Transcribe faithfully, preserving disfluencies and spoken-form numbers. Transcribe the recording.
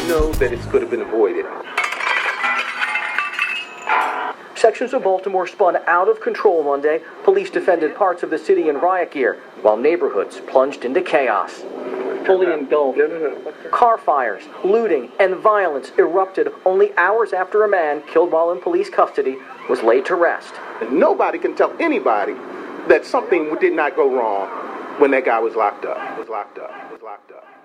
know that it could have been avoided. Sections of Baltimore spun out of control Monday. Police defended parts of the city in riot gear, while neighborhoods plunged into chaos. Fully engulfed. Car fires, looting, and violence erupted only hours after a man killed while in police custody was laid to rest. Nobody can tell anybody that something did not go wrong when that guy was locked up. Was locked up. Was locked up.